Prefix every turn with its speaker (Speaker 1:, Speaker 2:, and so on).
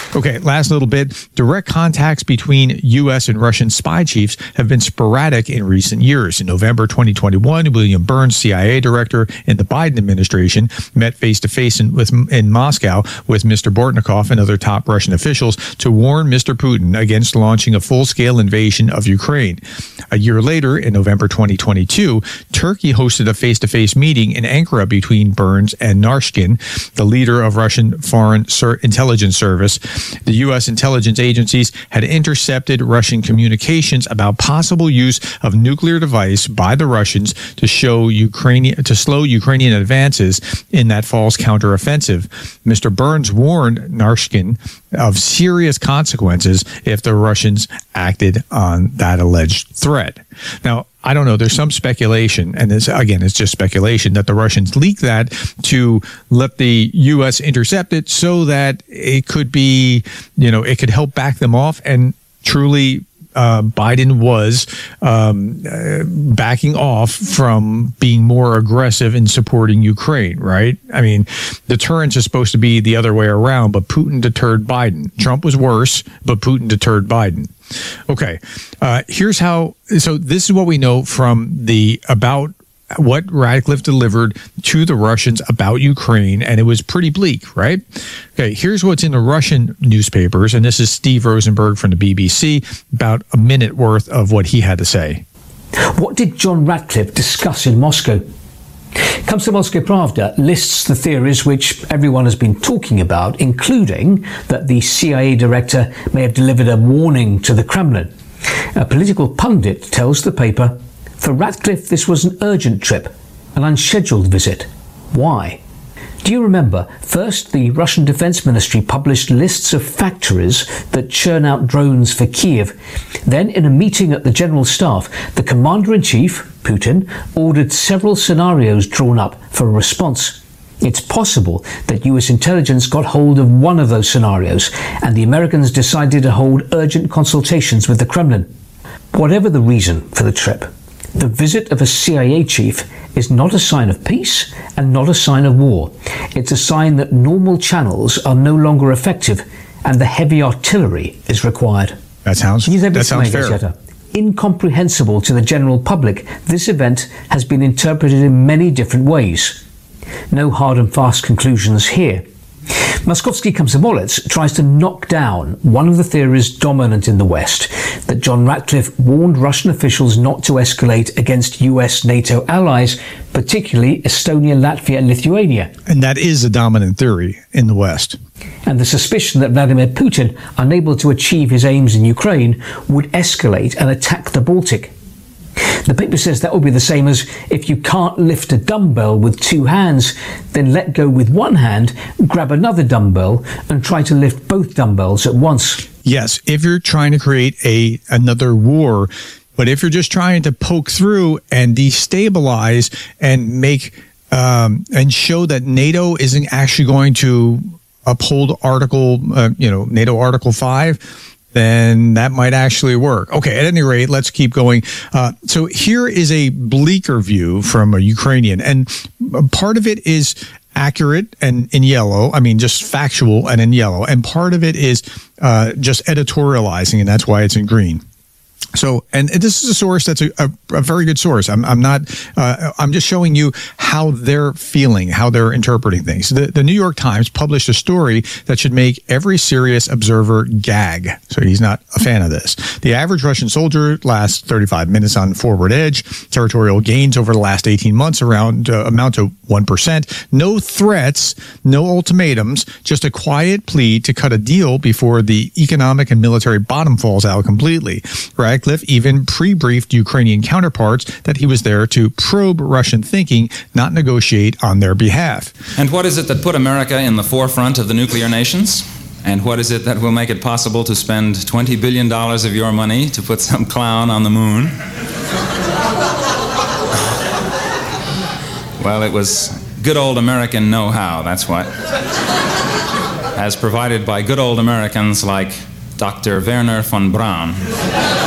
Speaker 1: Okay, last little bit. Direct contacts between U.S. and Russian spy chiefs have been sporadic in recent years. In November 2021, William Burns, CIA director in the Biden administration, met face-to-face in Moscow with Mr. Bortnikov and other top Russian officials to warn Mr. Putin against launching a full-scale invasion of Ukraine. A year later, in November 2022, Turkey hosted a face-to-face meeting in Ankara between Burns and Narishkin, the leader of Russian Foreign Intelligence Service. The U.S. intelligence agencies had intercepted Russian communications about possible use of nuclear device by the Russians to slow Ukrainian advances in that fall's counteroffensive. Mr. Burns warned Narishkin of serious consequences if the Russians acted on that alleged threat. Now, I don't know. There's some speculation, and this, again, it's just speculation, that the Russians leaked that to let the U.S. intercept it so that it could be, it could help back them off. And truly, Biden was backing off from being more aggressive in supporting Ukraine, right? I mean, deterrence is supposed to be the other way around, but Putin deterred Biden. Trump was worse, but Putin deterred Biden. Okay, here's how. So this is what we know from about what Ratcliffe delivered to the Russians about Ukraine, and it was pretty bleak, right? Okay, here's what's in the Russian newspapers, and this is Steve Rosenberg from the BBC, about a minute worth of what he had to say.
Speaker 2: What did John Ratcliffe discuss in Moscow? Komsomolskaya Pravda lists the theories which everyone has been talking about, including that the CIA director may have delivered a warning to the Kremlin. A political pundit tells the paper, for Ratcliffe this was an urgent trip, an unscheduled visit. Why? Do you remember, first the Russian Defense Ministry published lists of factories that churn out drones for Kiev. Then, in a meeting at the General Staff, the Commander-in-Chief, Putin, ordered several scenarios drawn up for a response. It's possible that US intelligence got hold of one of those scenarios, and the Americans decided to hold urgent consultations with the Kremlin. Whatever the reason for the trip, the visit of a CIA chief is not a sign of peace and not a sign of war. It's a sign that normal channels are no longer effective and the heavy artillery is required.
Speaker 1: That sounds fair.
Speaker 2: Incomprehensible to the general public, this event has been interpreted in many different ways. No hard and fast conclusions here. Moskovsky Komsomolets tries to knock down one of the theories dominant in the West, that John Ratcliffe warned Russian officials not to escalate against US NATO allies, particularly Estonia, Latvia and Lithuania.
Speaker 1: And that is a dominant theory in the West.
Speaker 2: And the suspicion that Vladimir Putin, unable to achieve his aims in Ukraine, would escalate and attack the Baltic. The paper says that will be the same as if you can't lift a dumbbell with two hands, then let go with one hand, grab another dumbbell and try to lift both dumbbells at once.
Speaker 1: Yes, if you're trying to create another war, but if you're just trying to poke through and destabilize and make and show that NATO isn't actually going to uphold NATO Article 5, then that might actually work. Okay, at any rate, let's keep going. So here is a bleaker view from a Ukrainian, and part of it is accurate and in yellow, just factual and in yellow, and part of it is just editorializing, and that's why it's in green. So, and this is a source that's a very good source. I'm just showing you how they're feeling, how they're interpreting things. The New York Times published a story that should make every serious observer gag. So he's not a fan of this. The average Russian soldier lasts 35 minutes on forward edge. Territorial gains over the last 18 months amount to 1%. No threats, no ultimatums, just a quiet plea to cut a deal before the economic and military bottom falls out completely. Ratcliffe even pre-briefed Ukrainian counterparts that he was there to probe Russian thinking, not negotiate on their behalf.
Speaker 3: And what is it that put America in the forefront of the nuclear nations? And what is it that will make it possible to spend $20 billion of your money to put some clown on the moon? Well, it was good old American know-how, that's what. As provided by good old Americans like Dr. Wernher von Braun.